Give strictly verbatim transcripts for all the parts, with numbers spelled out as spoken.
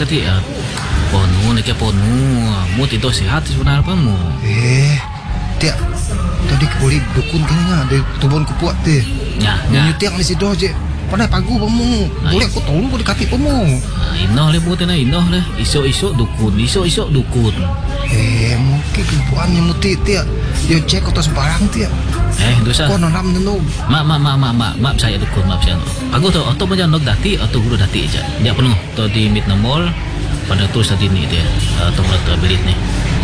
kati ah ponu nak ke ponu mu tidur sihat sebenarnya apa mu Eh tiap tadi boleh dukun kan ngah de tubon ku puak te ya nyu ya tiang di situ je pandai pagu pamu boleh aku tolong ku dekati pamu inoh le mu tena inoh le isok-isok dukun isok-isok dukun eh mungkin kepuannya muti tiap yo cek atas barang tiap eh dosa kau nanam nenu mak mak mak mak mak mak saya dukun mak saya aku tu atau macam nok dati atau guru dati aja dia penuh tu di mid mall pada tu tadi ni dia atau mata belit ni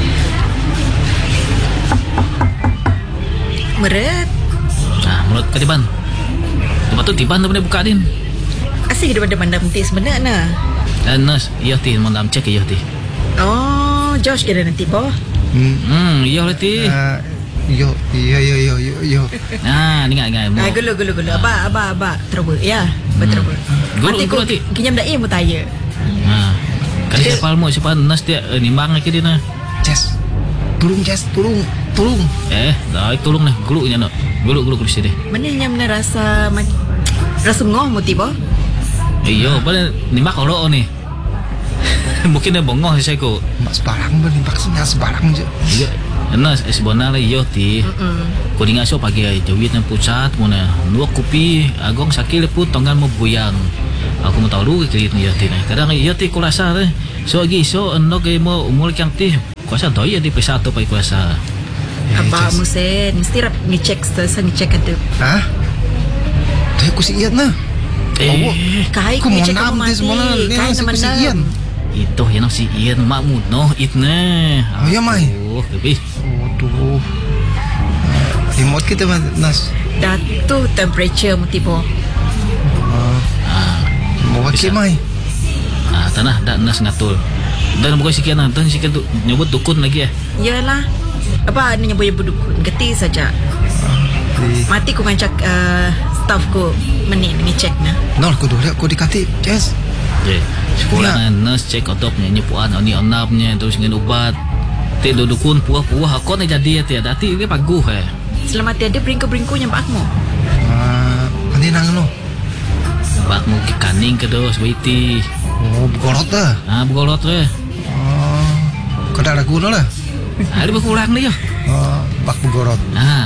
Meret. nah menurut ketiban tempat tu tiban tu boleh buka din Asyik dia pandang nanti sebenarnya. dan nas iya ti mandam cek iya ti Oh, Josh kira nanti boh. hmm hmm iya le ti ah, yo yo yo yo yo yo nah ni ngai ngai mu Ah, gulu gulu gulu. Aba aba aba trouble ya. Betul betul. Gulu, gulu, ti. Kinyam dah ia mutaya. nah kali siapa mu siapa nas dia eh, nimbang lagi dia nah Jess tolong Jess tolong tolong eh dah tolong nih gulu nya nak gulu gulu kursi deh Mana yang mana rasa ma- rasa ngoh muti boh. iyo pada nimbak kalau ni mungkin dia bongong saya ko mak sebarang beli vaksinnya sebarang je iya nas sebenarnya iyo ti ko dinga so pagi ay jawit ng pusat mo na nuwa kopi agong sakil pun tonggan mo buyang aku mau tahu lu kaya iyo ti na kadang iyo ti ko rasa eh so agi so ano kay mo umul kyang ti kuasa to iya di pesato pa kuasa Aba musen mesti rap ngecek sa ngecek ada. Hah? Saya ku siat na. eh Kai Ku ku mau ngecek nam kamu dia mati. semua na. Ni Kai saya nama ku siat. nam. itu yang si ian makmu no it ne Oh ya mai. oh kebi Waduh. Remote kita mas nas. Datu temperature muti boh. ah Mau Bisa. wakil mai. ah tanah dak nas ngatul dan bukan sekian dan sekian tu nyebut dukun lagi ya Yalah. Apa ni nyebut nyebut dukun. Geti saja. Di Mati ku ngancak uh, staff ku meni ngecek na. nol ku dulu aku dikati Jess. okay. sekolah na nurse cek otok nya nyepuan oni onapnya terus dengan ubat te do dukun puah-puah aku na jadi ya te dati dia paguh eh Selamat tiada beringku-beringku yang bakmu. Ah, ani nang no. bak mu ki kaning ke do sebaiti Oh, bergolot dah. ah begolot we Oh, kada ragu no lah. ah dia berkurang ni ya Oh, bak bergolot. ah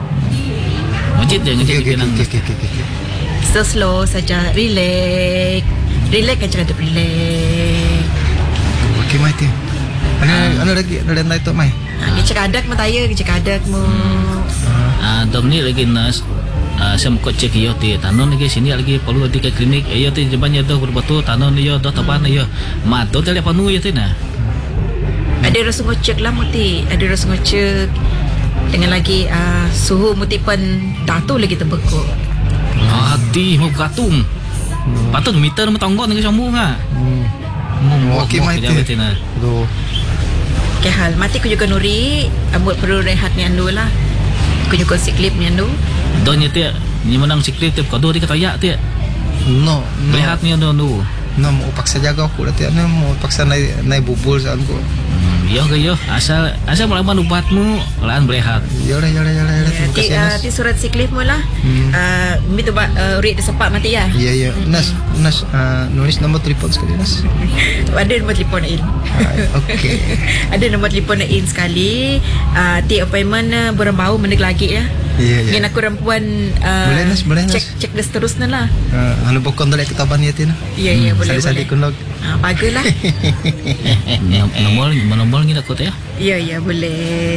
Ngecit je, ngecit Okey, je okey, nang. okey, okey, okey. So slow saja. Relax. Relax kan cakap tu relax. Okey mai tu. Ana ana lagi ada lain tu mai. Ha, dia cakap adak mataya, dia cakap adak mu. Ah, dom ni lagi nas. Ah, saya mau cek iyo ti tanon lagi sini lagi perlu di ke klinik iyo ti jebannya tu betul tanon iyo dah taban iyo. Mat tu tali panu iyo ti nah. Ada rasa ngocek lah muti. Ada rasa ngocek. Dengan lagi uh, suhu muti pun datu lagi terbekuk. Hati mau katung. Patut meter mau tonggon dengan sambung ah. Hmm. Okey mai tu. Nah. Aduh. Okay hal. Mati ku juga nuri. Ambut perlu rehat ni andu lah. Ku juga siklip ni andu. Donya ti ni menang siklit ti kado di katayak ti. No, no. Rehat ni andu andu. No, mau paksa jaga aku dah tiap ni mau paksa naik naik bubul saat aku. Hmm, yo ke yo asal asal melawan ubatmu lahan berehat. Ya lah, ya lah, ya lah, ya lah. Terima Ti, kasih uh, Nas. ti surat siklip mu lah. Hmm. Uh, mi tu ba uh, urit dia sepak mati ya. Ya, ya. Nas, Nas, uh, nulis nombor telefon sekali Nas. Ada nombor telefon nak in. Ah, okey. Ada nombor telefon nak in sekali. Uh, ti appointment uh, borang bau mendek lagi ya. Ya, ya. Yang aku rampuan uh, Boleh, Nas, boleh, Nas. cek cek dah seterusnya lah. Uh, anu bokon dole kita ban ya tina. Ya ya boleh Sali-sali boleh. kun log. Ah, baguslah. Eh, nombor nombor ni nak kau tu ya. Ya ya boleh.